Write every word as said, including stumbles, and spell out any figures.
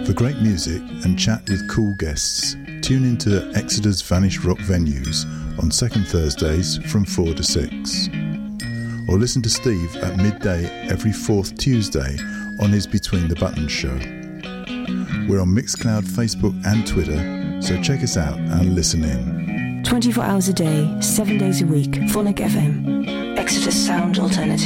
For great music and chat with cool guests, tune into Exeter's Vanished Rock venues on second Thursdays from four to six. Or listen to Steve at midday every fourth Tuesday on his Between the Buttons show. We're on Mixcloud, Facebook and Twitter, so check us out and listen in. twenty-four hours a day, seven days a week. Phonic F M. Exeter's sound alternative.